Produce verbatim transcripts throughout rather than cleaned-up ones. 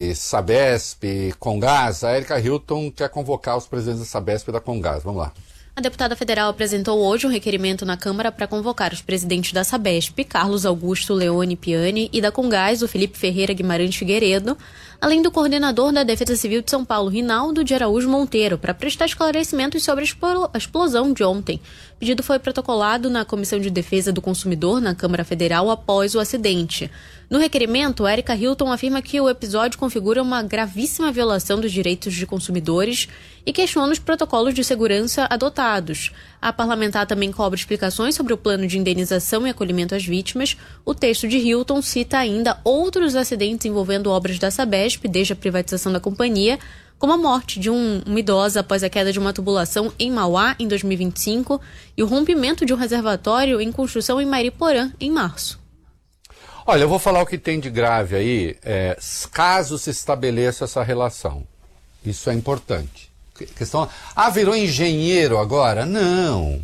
Sabesp, Comgás. A Erika Hilton quer convocar os presidentes da Sabesp e da Comgás. Vamos lá. A deputada federal apresentou hoje um requerimento na Câmara para convocar os presidentes da Sabesp, Carlos Augusto Leone Piani, e da Comgás, o Felipe Ferreira Guimarães Figueiredo, além do coordenador da Defesa Civil de São Paulo, Rinaldo de Araújo Monteiro, para prestar esclarecimentos sobre a explosão de ontem. O pedido foi protocolado na Comissão de Defesa do Consumidor na Câmara Federal após o acidente. No requerimento, Erika Hilton afirma que o episódio configura uma gravíssima violação dos direitos de consumidores e questiona os protocolos de segurança adotados. A parlamentar também cobra explicações sobre o plano de indenização e acolhimento às vítimas. O texto de Hilton cita ainda outros acidentes envolvendo obras da Sabesp desde a privatização da companhia, como a morte de um, uma idosa após a queda de uma tubulação em Mauá em dois mil e vinte e cinco e o rompimento de um reservatório em construção em Mariporã em março. Olha, eu vou falar o que tem de grave aí, é, caso se estabeleça essa relação. Isso é importante. Questão, ah, virou engenheiro agora? Não.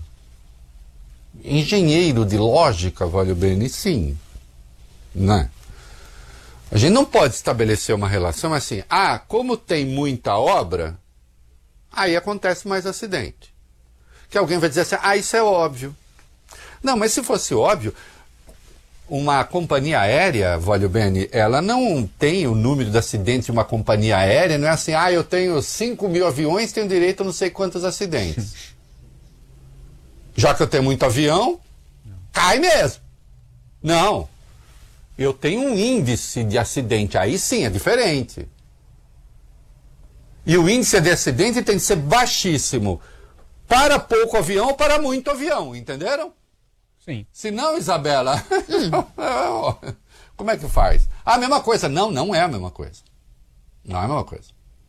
Engenheiro de lógica, vale o bem, sim. Né? A gente não pode estabelecer uma relação assim, ah, como tem muita obra, aí acontece mais acidente. Que alguém vai dizer assim, ah, isso é óbvio. Não, mas se fosse óbvio, uma companhia aérea, Vólio Bene, ela não tem o número de acidentes de uma companhia aérea, não é assim, ah, eu tenho cinco mil aviões, tenho direito a não sei quantos acidentes. Já que eu tenho muito avião, cai mesmo. Não. Eu tenho um índice de acidente, aí sim, é diferente. E o índice de acidente tem que ser baixíssimo. Para pouco avião ou para muito avião, entenderam? Sim. Se não, Isabela, hum. como é que faz? Ah, a mesma coisa. Não, não é a mesma coisa. Não é a mesma coisa.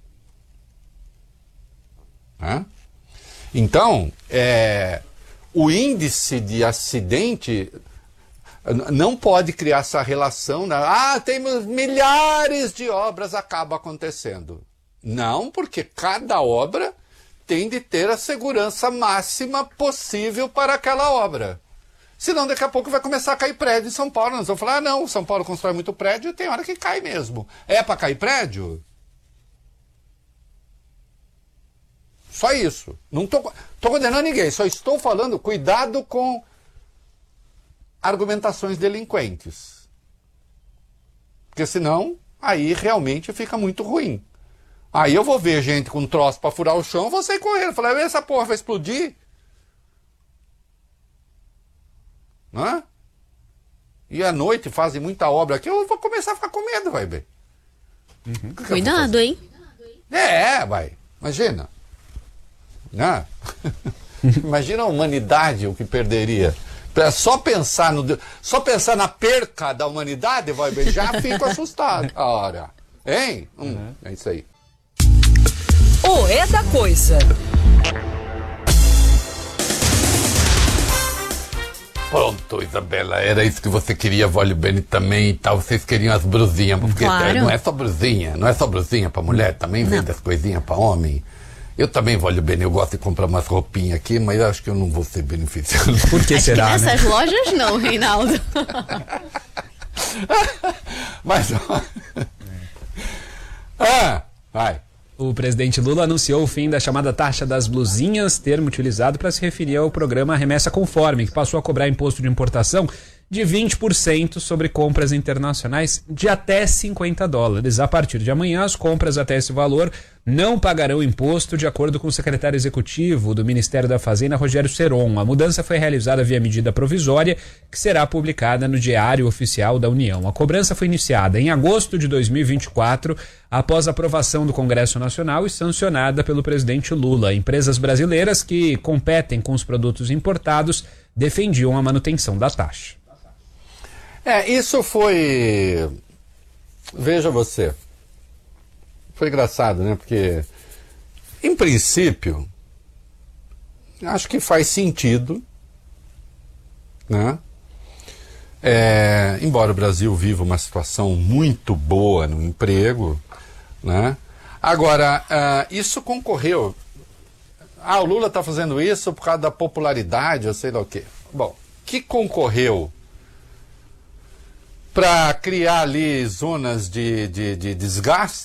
É? Então, é, o índice de acidente não pode criar essa relação. Né? Ah, temos milhares de obras, acaba acontecendo. Não, porque cada obra tem de ter a segurança máxima possível para aquela obra. Senão daqui a pouco vai começar a cair prédio em São Paulo. Nós vamos falar, ah, não, São Paulo constrói muito prédio e tem hora que cai mesmo. É para cair prédio? Só isso. Não estou condenando ninguém, só estou falando, cuidado com argumentações delinquentes. Porque senão, aí realmente fica muito ruim. Aí eu vou ver gente com um troço para furar o chão, vou sair correndo. Falar, essa porra vai explodir? Hã? E à noite fazem muita obra aqui, eu vou começar a ficar com medo, vai bem. Uhum. Cuidado, hein? É, vai. Imagina. Né? Imagina a humanidade o que perderia. Só pensar, no, só pensar na perca da humanidade, vai bem, já fico assustado. Ora, hein? Hum, uhum. É isso aí. O é da coisa. Pronto, Isabela, era isso que você queria, Vólio Bene também e tal. Vocês queriam as brusinhas, porque claro. Não é só brusinha, não é só brusinha pra mulher, também vende as coisinhas pra homem. Eu também, Vólio Bene, eu gosto de comprar umas roupinhas aqui, mas acho que eu não vou ser beneficiado. Por que acho será, que nessas né? lojas não, Reinaldo. Mas, ó... ah, vai. O presidente Lula anunciou o fim da chamada taxa das blusinhas, termo utilizado para se referir ao programa Remessa Conforme, que passou a cobrar imposto de importação de vinte por cento sobre compras internacionais de até cinquenta dólares. A partir de amanhã, as compras até esse valor não pagarão imposto, de acordo com o secretário executivo do Ministério da Fazenda, Rogério Seron. A mudança foi realizada via medida provisória, que será publicada no Diário Oficial da União. A cobrança foi iniciada em agosto de dois mil e vinte e quatro, após a aprovação do Congresso Nacional e sancionada pelo presidente Lula. Empresas brasileiras que competem com os produtos importados defendiam a manutenção da taxa. É, isso foi... Veja você. Foi engraçado, né? Porque, em princípio, acho que faz sentido, né? É, embora o Brasil viva uma situação muito boa no emprego, né? Agora, uh, isso concorreu... Ah, o Lula está fazendo isso por causa da popularidade, ou sei lá o quê. Bom, que concorreu para criar ali zonas de, de, de desgaste,